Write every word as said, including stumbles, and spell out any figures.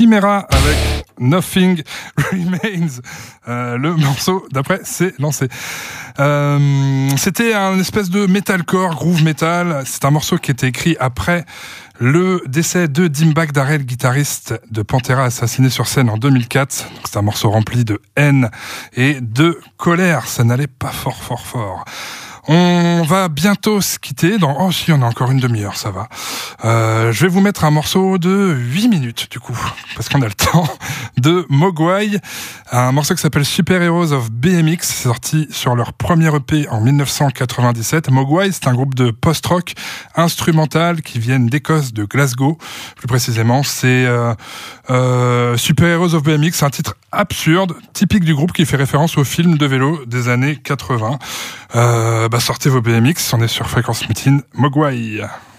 Chimera avec Nothing Remains. Euh, le morceau d'après c'est lancé. Euh, c'était un espèce de metalcore, groove metal. C'est un morceau qui était écrit après le décès de Dimebag Darrell, guitariste de Pantera, assassiné sur scène en deux mille quatre. Donc c'est un morceau rempli de haine et de colère. Ça n'allait pas fort, fort, fort. On va bientôt se quitter dans... Oh si, on a encore une demi-heure, ça va. Euh, je vais vous mettre un morceau de huit minutes, du coup, parce qu'on a le temps, de Mogwai, un morceau qui s'appelle Super Heroes of B M X, c'est sorti sur leur premier E P en dix-neuf cent quatre-vingt-dix-sept. Mogwai, c'est un groupe de post-rock instrumental qui viennent d'Écosse, de Glasgow, plus précisément. C'est euh, euh, Super Heroes of B M X, c'est un titre absurde, typique du groupe qui fait référence au film de vélo des années quatre-vingts. Euh, bah sortez vos B M X, on est sur Fréquence Mutine, Mogwai.